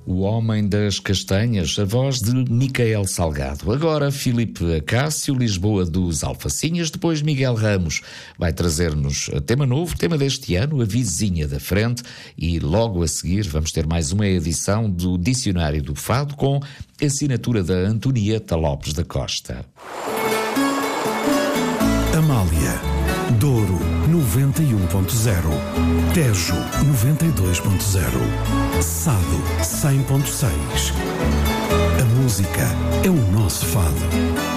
O Homem das Castanhas, a voz de Micael Salgado. Agora Filipe Acácio, Lisboa dos Alfacinhas. Depois Miguel Ramos vai trazer-nos tema novo, tema deste ano, A Vizinha da Frente. E logo a seguir vamos ter mais uma edição do Dicionário do Fado com assinatura da Antonieta Lopes da Costa. Amália, Douro 91.0, Tejo 92.0, Sado 100.6. A música é o nosso fado.